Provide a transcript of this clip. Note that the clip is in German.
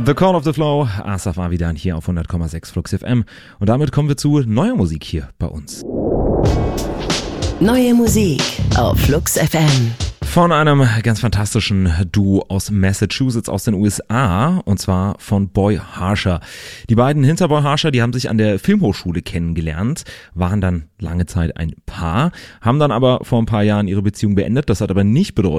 The Call of the Flow, Asaf Avidan hier auf 100,6 Flux FM. Und damit kommen wir zu neuer Musik hier bei uns. Neue Musik auf Flux FM. Von einem ganz fantastischen Duo aus Massachusetts, aus den USA, und zwar von Boy Harsher. Die beiden hinter Boy Harsher, die haben sich an der Filmhochschule kennengelernt, waren dann lange Zeit ein Paar, haben dann aber vor ein paar Jahren ihre Beziehung beendet. Das hat aber nicht bedeutet,